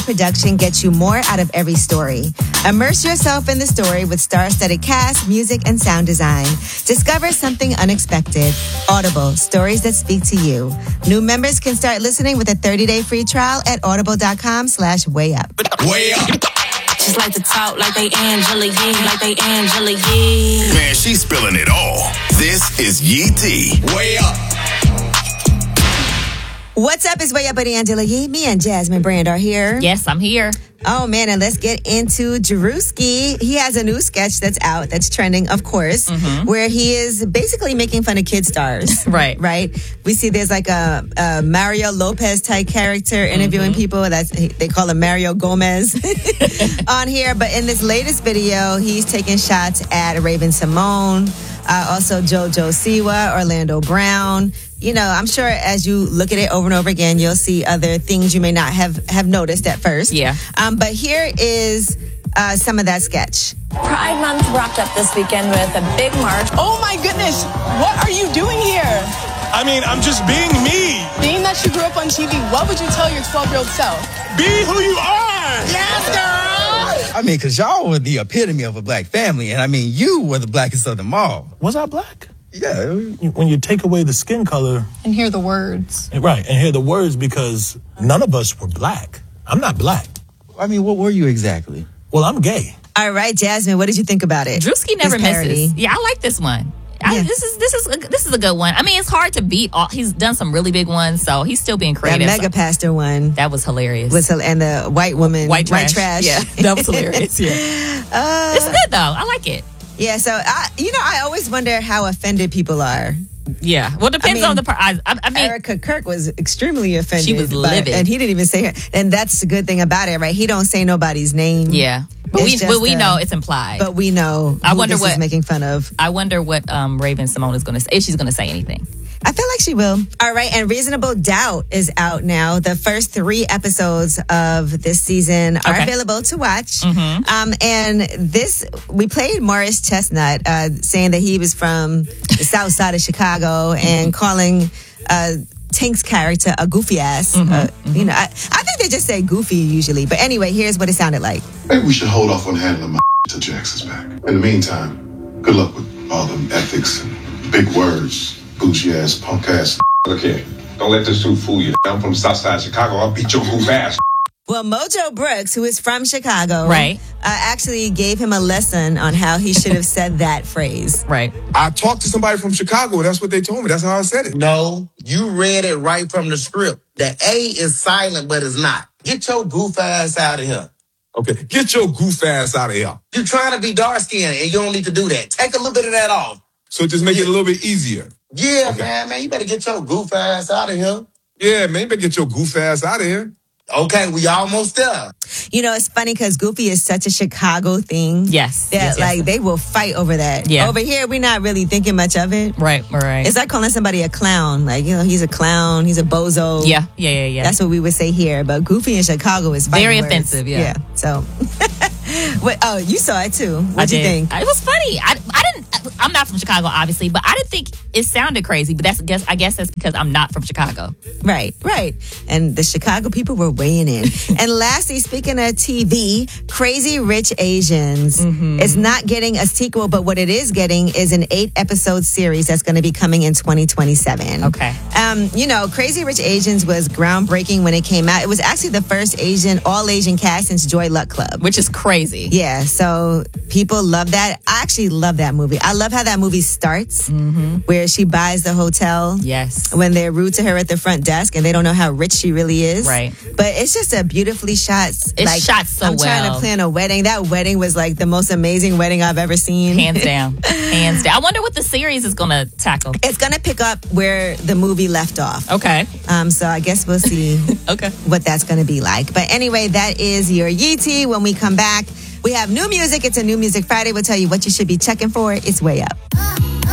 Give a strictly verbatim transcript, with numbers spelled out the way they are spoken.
production gets you more out of every story. Immerse yourself in the story with star-studded cast, music, and sound design. Discover something unexpected. Audible, stories that speak to you. New members can start listening with a thirty-day free trial at audible.com slash way up. Way up. Just like to talk like they Angela Yee, like they Angela Yee. Man, she's spilling it all. This is Yee T. Way up. What's up? It's Way Up with Angela Yee. Me and Jasmine Brand are here. Yes, I'm here. Oh, man, and let's get into Drewski. He has a new sketch that's out, that's trending, of course, mm-hmm. where he is basically making fun of kid stars. Right. Right? We see there's like a, a Mario Lopez-type character interviewing mm-hmm. people. That's they call him Mario Gomez on here. But in this latest video, he's taking shots at Raven Simone, uh, also JoJo Siwa, Orlando Brown. You know, I'm sure as you look at it over and over again, you'll see other things you may not have, have noticed at first. Yeah. Um, but here is uh, some of that sketch. Pride Month wrapped up this weekend with a big march. Oh my goodness, what are you doing here? I mean, I'm just being me. Being that you grew up on T V, what would you tell your twelve-year-old self? Be who you are. Yes, girl. I mean, because y'all were the epitome of a black family, and I mean, you were the blackest of them all. Was I black? Yeah. When you take away the skin color. And hear the words. Right, and hear the words because none of us were black. I'm not black. I mean, what were you exactly? Well, I'm gay. All right, Jasmine, what did you think about it? Drewski never misses. Yeah, I like this one. I, Yeah. This is this is a, this is a good one. I mean, it's hard to beat. All, he's done some really big ones, so he's still being That creative. mega pastor one. That was hilarious. Was, and the white woman. white trash. White trash. Yeah, that was hilarious. Yeah, Uh, it's good though. I like it. yeah, so, I, you know, I always wonder how offended people are. Yeah, well, depends I mean, on the part. I, I, I mean, Erica Kirk was extremely offended. She was by- livid. and he didn't even say her. And that's the good thing about it, right? He don't say nobody's name. yeah, but It's we just, but we uh, know it's implied. But we know I who wonder this what- is making fun of. I wonder what um, Raven Simone is going to say, if she's going to say anything. I feel like she will. All right, and Reasonable Doubt is out now. The first three episodes of this season are Okay. available to watch. Mm-hmm. Um, and this, we played Morris Chestnut uh, saying that he was from the south side of Chicago and calling uh, Tank's character a goofy ass. Mm-hmm. Uh, you know, I, I think they just say goofy usually. But anyway, here's what it sounded like. Maybe we should hold off on handling my till Jackson's back. In the meantime, good luck with all them ethics and big words. Bougie ass, punk ass. Look here, don't let this suit fool you. I'm from South Side Chicago. I'll beat your goof ass. Well, Mojo Brooks, who is from Chicago, Right. uh, actually gave him a lesson on how he should have said that phrase. Right. I talked to somebody from Chicago, and that's what they told me. That's how I said it. No, you read it right from the script. The A is silent, but it's not. Get your goof ass out of here. Okay, get your goof ass out of here. You're trying to be dark skinned and you don't need to do that. Take a little bit of that off. So just make it a little bit easier. Yeah, Okay. man, man, you better get your goof ass out of here. Yeah, man, you better get your goof ass out of here. Okay, we almost there. You know, it's funny because Goofy is such a Chicago thing. Yes. That, yes, yes, like, yes. they will fight over that. Yeah. Over here, we're not really thinking much of it. Right. Right. It's like calling somebody a clown. Like, you know, he's a clown, he's a bozo. yeah. Yeah. Yeah. Yeah. That's what we would say here. But Goofy in Chicago is fighting Very words. offensive, yeah. Yeah. So, what, oh, you saw it too. I What'd you did. think? It was funny. I, I didn't. I'm not from Chicago, obviously, but I didn't think it sounded crazy. But that's guess I guess that's because I'm not from Chicago. Right, right. And the Chicago people were weighing in. And lastly, speaking of T V, Crazy Rich Asians Mm-hmm. is not getting a sequel, but what it is getting is an eight episode series that's going to be coming in twenty twenty-seven. Okay. Um, you know, Crazy Rich Asians was groundbreaking when it came out. It was actually the first Asian, all Asian cast since Joy Luck Club. Which is crazy. Yeah, so people love that. I actually love that movie. I love how that movie starts, Mm-hmm. where she buys the hotel. Yes. When they're rude to her at the front desk and they don't know how rich she really is. Right. But it's just a beautifully shot. It's shot so I'm trying well. to plan a wedding. That wedding was like the most amazing wedding I've ever seen. Hands down. Hands down. I wonder what the series is going to tackle. It's going to pick up where the movie left off. Okay. Um, so I guess we'll see Okay. what that's going to be like. But anyway, that is your Yee T. When we come back, we have new music. It's a New Music Friday. We'll tell you what you should be checking for. It's Way Up.